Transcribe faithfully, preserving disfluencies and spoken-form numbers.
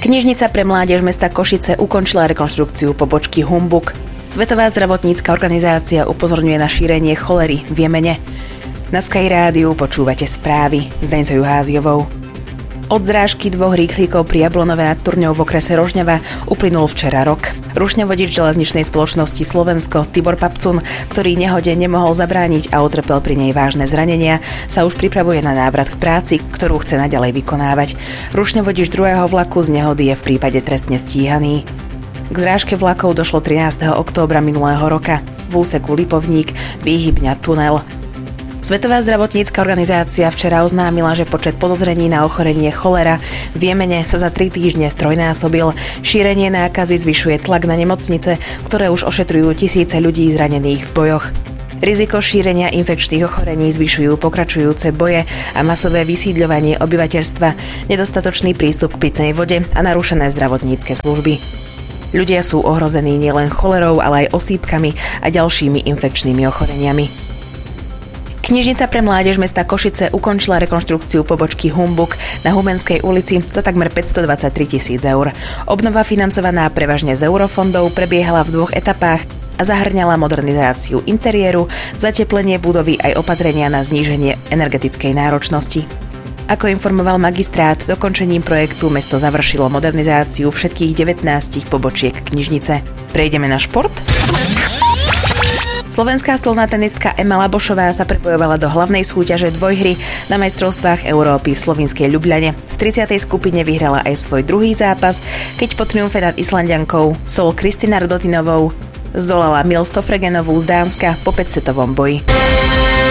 Knižnica pre mládež mesta Košice ukončila rekonštrukciu pobočky Humbug. Svetová zdravotnícka organizácia upozorňuje na šírenie cholery v Jemene. Na Sky Rádiu počúvate správy s Deňcou Juháziovou. Od zrážky dvoch rýchlíkov pri Jablonove nad Turňou v okrese Rožňava uplynul včera rok. Rušňavodič železničnej spoločnosti Slovensko Tibor Papcun, ktorý nehode nemohol zabrániť a utrpel pri nej vážne zranenia, sa už pripravuje na návrat k práci, ktorú chce naďalej vykonávať. Rušňavodič druhého vlaku z nehody je v prípade trestne stíhaný. K zrážke vlakov došlo trinásteho októbra minulého roka. V úseku Lipovník, Výhybňa, tunel. Svetová zdravotnícka organizácia včera oznámila, že počet podozrení na ochorenie cholera v Jemene sa za tri týždne strojnásobil. Šírenie nákazy zvyšuje tlak na nemocnice, ktoré už ošetrujú tisíce ľudí zranených v bojoch. Riziko šírenia infekčných ochorení zvyšujú pokračujúce boje a masové vysídľovanie obyvateľstva, nedostatočný prístup k pitnej vode a narušené zdravotnícke služby. Ľudia sú ohrození nielen cholerou, ale aj osýpkami a ďalšími infekčnými ochoreniami. Knižnica pre mládež mesta Košice ukončila rekonštrukciu pobočky Humbug na Humenskej ulici za takmer päťstodvadsaťtri tisíc eur. Obnova financovaná prevažne z eurofondov prebiehala v dvoch etapách a zahŕňala modernizáciu interiéru, zateplenie budovy aj opatrenia na zníženie energetickej náročnosti. Ako informoval magistrát, dokončením projektu mesto završilo modernizáciu všetkých devätnásť pobočiek knižnice. Prejdeme na šport? Slovenská stolná tenistka Ema Labošová sa prebojovala do hlavnej súťaže dvojhry na majstrovstvách Európy v slovinskej Ľubľane. V tridsiatej skupine vyhrala aj svoj druhý zápas, keď po triumfe nad Islanďankou Sol Kristina Rudotinovou zdolala Mil Stofregenovú z Dánska po päťsetovom boji.